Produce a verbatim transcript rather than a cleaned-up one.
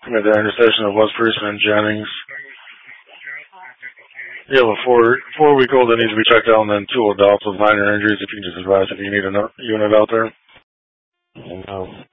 Made the intersection of West Priest and Jennings. You have a four four week old that needs to be checked out, and then two adults with minor injuries. If you can just advise if you need a unit out there. No.